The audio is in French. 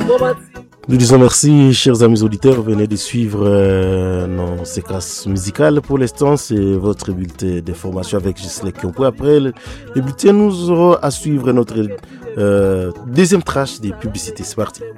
Nous disons merci, chers amis auditeurs. Vous venez de suivre nos séquences musicales. Pour l'instant, c'est votre bulletin d'information avec Gisèle Kiompo. Après le bulletin, nous aurons à suivre notre deuxième tranche des publicités. C'est parti.